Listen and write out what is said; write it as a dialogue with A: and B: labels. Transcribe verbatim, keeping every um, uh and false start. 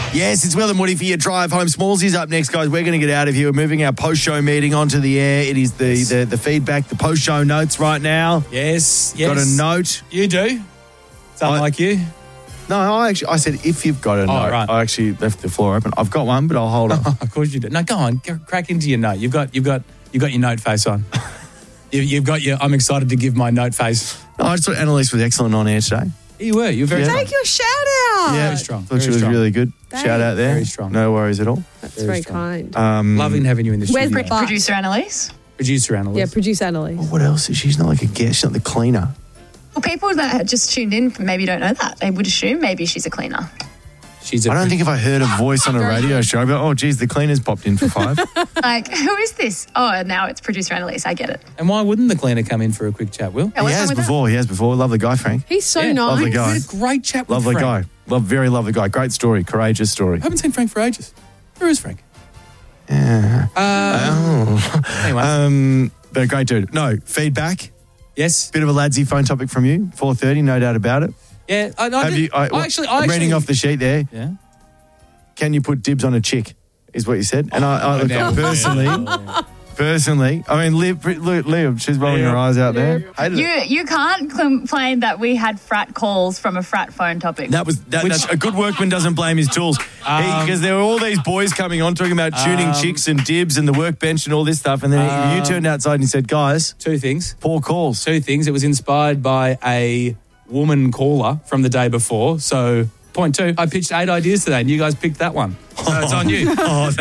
A: Yes, it's Will and Woody for your drive home. Smallsy's up next, guys. We're going to get out of here. We're moving our post-show meeting onto the air. It is the, the, the feedback, the post-show notes right now.
B: Yes, yes.
A: Got a note.
B: You do? Something
A: I-
B: like you?
A: No, I actually I said if you've got a note.
B: right.
A: I actually left the floor open. I've got one, but I'll hold on.
B: Of course you do. No, go on. Go, crack into your note. You've got, you've got, you've got your note face on. you, you've got your. I'm excited to give my note face.
A: No, I just thought Annalise was excellent on air today.
B: You were. You were very
A: Yeah.
B: strong.
C: Take your shout out.
A: Yeah,
B: Very strong.
A: Thought she
B: Very
A: was
B: strong.
A: really good.
C: Thanks.
A: Shout out there.
B: Very strong.
A: No worries at all.
C: That's
B: Very
C: very,
B: strong.
C: kind.
A: Um,
B: Loving having you in the
C: Where's
B: studio.
C: the but?
D: Producer Annalise.
B: Producer analyst.
C: Yeah, producer Annalise.
A: What else? She's not like a guest. She's not the cleaner.
D: Well, people that had just tuned in maybe don't know that. They would assume maybe she's a cleaner.
B: She's a
A: I don't think if I heard a voice on a radio show, I'd be like, oh, geez, the cleaner's popped in for five.
D: Like, who is this? Oh, now it's producer Annalise. I get it.
B: And why wouldn't the cleaner come in for a quick chat, Will?
D: Yeah,
A: he
D: what's wrong
A: has
D: with that?
A: before. He has before. Lovely guy, Frank.
C: He's so
B: Yeah,
C: nice.
A: lovely guy.
B: We had a great chat with
A: Lovely
B: Frank.
A: guy. Love, very lovely guy. Great story. Courageous story.
B: I haven't seen Frank for ages. Where is Frank?
A: Yeah.
B: Uh,
A: Oh.
B: Anyway.
A: Um, but a great dude. No, feedback.
B: yes.
A: Bit of a ladsy phone topic from you. four thirty, no doubt about it.
B: Yeah. I, I,
A: Have
B: did,
A: you? I,
B: I actually. I
A: I'm
B: actually,
A: reading off the sheet there.
B: Yeah.
A: Can you put dibs on a chick? Is what you said. And I, I look,
B: no.
A: personally, personally, I mean, Liv, Liv, Liv she's rolling her eyes out there. Hated
D: You
A: it.
D: you can't complain that we had frat calls from a frat phone topic.
A: That was that, that's, a good workman doesn't blame his tools because there were all these boys coming on talking about tuning
B: Um,
A: chicks and dibs and the workbench and all this stuff, and then
B: Um,
A: you turned outside and you said, "Guys,
B: Two things.
A: poor calls."
B: Two things. It was inspired by a woman caller from the day before. So, point two, I pitched eight ideas today and you guys picked that one. So it's on you.
A: Oh,